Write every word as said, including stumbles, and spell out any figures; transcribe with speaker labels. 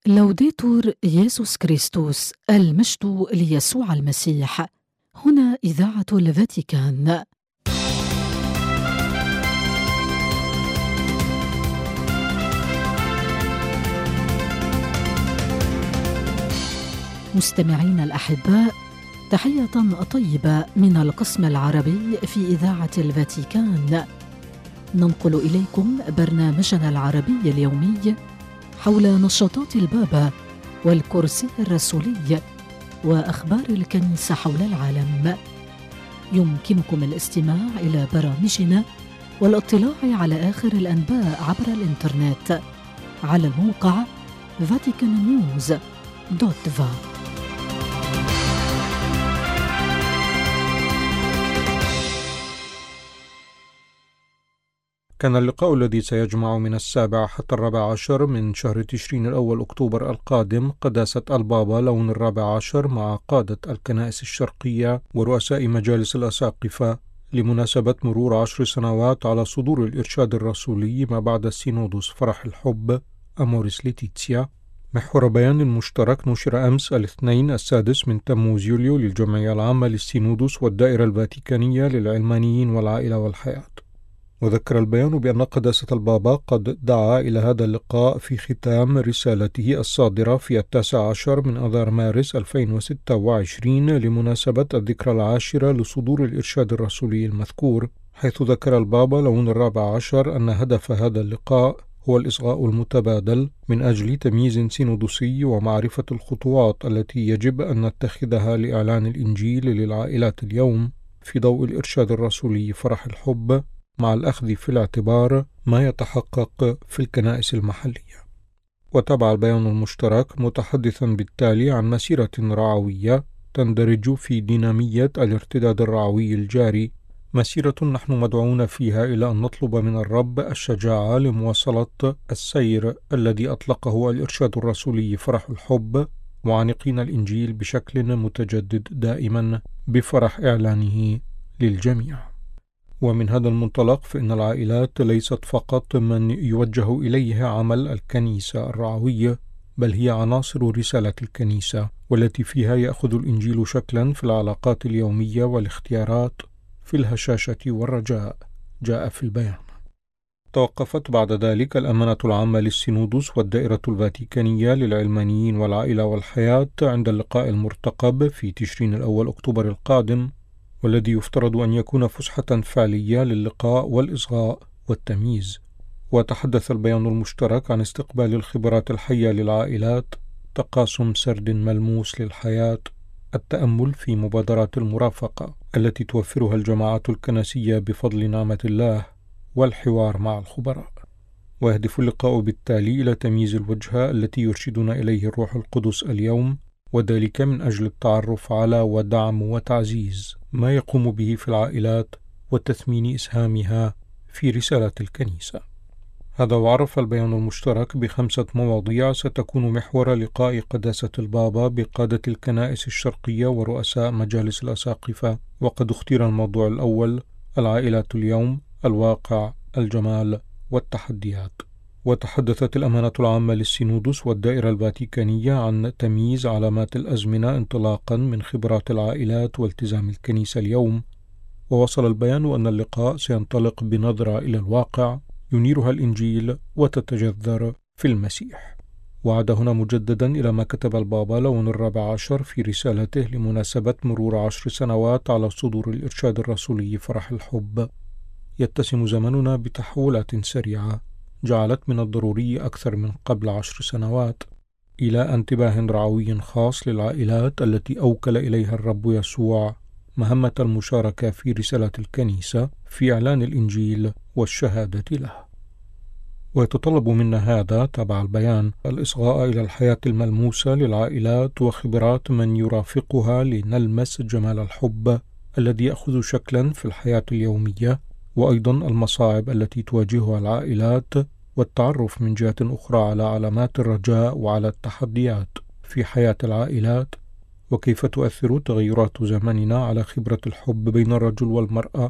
Speaker 1: لوديتور يسوع كريستوس، المجد ليسوع المسيح. هنا إذاعة الفاتيكان. مستمعين الأحباء، تحية طيبة من القسم العربي في إذاعة الفاتيكان. ننقل إليكم برنامجنا العربي اليومي حول نشاطات البابا والكرسي الرسولي وأخبار الكنيسة حول العالم. يمكنكم الاستماع إلى برامجنا والاطلاع على آخر الأنباء عبر الإنترنت على الموقع فاتيكان نيوز دوت فا.
Speaker 2: كان اللقاء الذي سيجمع من السابع حتى الرابع عشر من شهر تشرين الأول أكتوبر القادم قداسة البابا لون الرابع عشر مع قادة الكنائس الشرقية ورؤساء مجالس الأساقفة لمناسبة مرور عشر سنوات على صدور الإرشاد الرسولي ما بعد السينودوس فرح الحب أموريس ليتيتسيا. محور بيان مشترك نشر أمس الاثنين السادس من تموز يوليو للجمعية العامة للسينودوس والدائرة الفاتيكانية للعلمانيين والعائلة والحياة. وذكر البيان بأن قداسة البابا قد دعا إلى هذا اللقاء في ختام رسالته الصادرة في التاسع عشر من آذار مارس ألفين وستة وعشرين لمناسبة الذكرى العاشرة لصدور الإرشاد الرسولي المذكور، حيث ذكر البابا لون الرابع عشر أن هدف هذا اللقاء هو الإصغاء المتبادل من أجل تمييز سينودوسي ومعرفة الخطوات التي يجب أن نتخذها لإعلان الإنجيل للعائلات اليوم في ضوء الإرشاد الرسولي فرح الحب، مع الأخذ في الاعتبار ما يتحقق في الكنائس المحلية. وتبع البيان المشترك متحدثا بالتالي عن مسيرة رعوية تندرج في دينامية الارتداد الرعوي الجاري، مسيرة نحن مدعوون فيها إلى أن نطلب من الرب الشجاعة لمواصلة السير الذي أطلقه الإرشاد الرسولي فرح الحب، معانقين الإنجيل بشكل متجدد دائما بفرح إعلانه للجميع. ومن هذا المنطلق فإن العائلات ليست فقط من يوجه إليها عمل الكنيسة الرعوية، بل هي عناصر رسالة الكنيسة والتي فيها يأخذ الإنجيل شكلا في العلاقات اليومية والاختيارات، في الهشاشة والرجاء، جاء في البيان. توقفت بعد ذلك الأمانة العامة للسينودوس والدائرة الفاتيكانية للعلمانيين والعائلة والحياة عند اللقاء المرتقب في تشرين الأول أكتوبر القادم، والذي يفترض أن يكون فسحة فعلية للقاء والإصغاء والتمييز. وتحدث البيان المشترك عن استقبال الخبرات الحية للعائلات، تقاسم سرد ملموس للحياة، التأمل في مبادرات المرافقة التي توفرها الجماعات الكنسية بفضل نعمة الله، والحوار مع الخبراء. ويهدف اللقاء بالتالي إلى تمييز الوجهة التي يرشدنا إليه الروح القدس اليوم، وذلك من أجل التعرف على ودعم وتعزيز ما يقوم به في العائلات وتثمين إسهامها في رسالة الكنيسة. هذا وعرف البيان المشترك بخمسة مواضيع ستكون محور لقاء قداسة البابا بقادة الكنائس الشرقية ورؤساء مجالس الأساقفة، وقد اختير الموضوع الأول: العائلات اليوم، الواقع، الجمال والتحديات. وتحدثت الأمانة العامة للسينودوس والدائرة الفاتيكانية عن تمييز علامات الأزمنة انطلاقا من خبرات العائلات والتزام الكنيسة اليوم. ووصل البيان أن اللقاء سينطلق بنظرة إلى الواقع ينيرها الإنجيل وتتجذر في المسيح. وعاد هنا مجددا إلى ما كتب البابا لون الرابع عشر في رسالته لمناسبة مرور عشر سنوات على صدور الإرشاد الرسولي فرح الحب: يتسم زمننا بتحولات سريعة جعلت من الضروري أكثر من قبل عشر سنوات إلى انتباه رعوي خاص للعائلات التي أوكل إليها الرب يسوع مهمة المشاركة في رسالة الكنيسة في إعلان الإنجيل والشهادة له. ويتطلب منا هذا تبع البيان الإصغاء إلى الحياة الملموسة للعائلات وخبرات من يرافقها لنلمس جمال الحب الذي يأخذ شكلا في الحياة اليومية، وأيضا المصاعب التي تواجهها العائلات، والتعرف من جهة أخرى على علامات الرجاء وعلى التحديات في حياة العائلات، وكيف تؤثر تغيرات زمننا على خبرة الحب بين الرجل والمرأة